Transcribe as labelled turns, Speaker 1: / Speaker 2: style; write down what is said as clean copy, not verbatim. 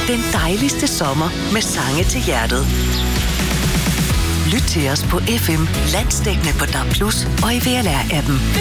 Speaker 1: Den dejligste sommer med sange til hjertet. Lyt til os på FM, landsdækkende på DAB+ og i VLR-appen.